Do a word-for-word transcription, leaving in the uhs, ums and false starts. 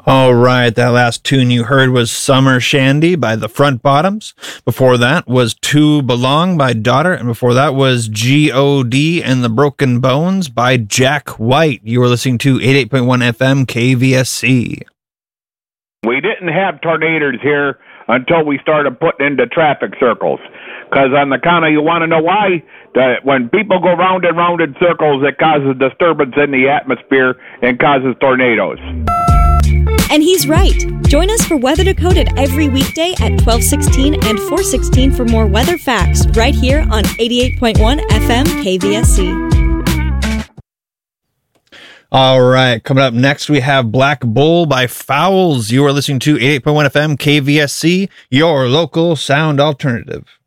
All right, that last tune you heard was Summer Shandy by the Front Bottoms. Before that was Two Belong by Daughter, and before that was G O D and the Broken Bones by Jack White. You were listening to eighty-eight point one F M K V S C. We didn't have tornadoes here until we started putting into traffic circles. Because on the count of, you want to know why? That when people go round and round in circles, it causes disturbance in the atmosphere and causes tornadoes. And he's right. Join us for Weather Decoded every weekday at twelve sixteen and four sixteen for more weather facts right here on eighty-eight point one F M K V S C. All right, coming up next, we have Black Bull by Fowls. You are listening to eighty-eight point one F M K V S C, your local sound alternative.